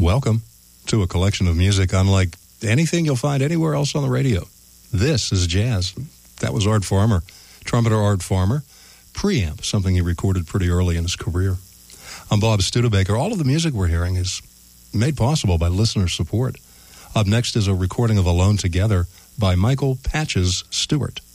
Welcome to a collection of music unlike anything you'll find anywhere else on the radio. This is jazz. That was Art Farmer, trumpeter Art Farmer. Preamp, something he recorded pretty early in his career. I'm Bob Studebaker. All of the music we're hearing is made possible by listener support. Up next is a recording of Alone Together by Michael Patches Stewart.